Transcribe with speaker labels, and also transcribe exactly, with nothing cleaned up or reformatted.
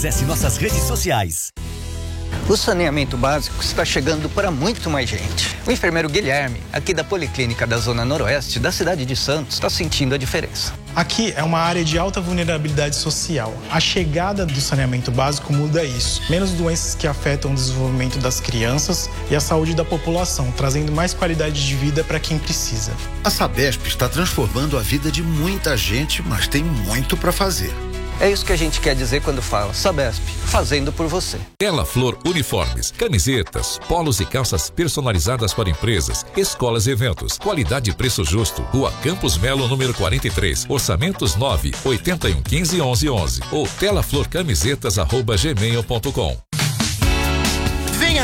Speaker 1: Acesse nossas redes sociais.
Speaker 2: O saneamento básico está chegando para muito mais gente. O enfermeiro Guilherme, aqui da Policlínica da Zona Noroeste da cidade de Santos, está sentindo a diferença.
Speaker 3: Aqui é uma área de alta vulnerabilidade social. A chegada do saneamento básico muda isso. Menos doenças que afetam o desenvolvimento das crianças e a saúde da população, trazendo mais qualidade de vida para quem precisa.
Speaker 4: A Sabesp está transformando a vida de muita gente, mas tem muito para fazer.
Speaker 2: É isso que a gente quer dizer quando fala Sabesp, fazendo por você.
Speaker 5: Tela Flor Uniformes, camisetas, polos e calças personalizadas para empresas, escolas e eventos. Qualidade e preço justo. Rua Campos Melo, número quarenta e três. Orçamentos nove oito um um cinco onze onze ou telaflorcamisetas arroba gmail ponto com.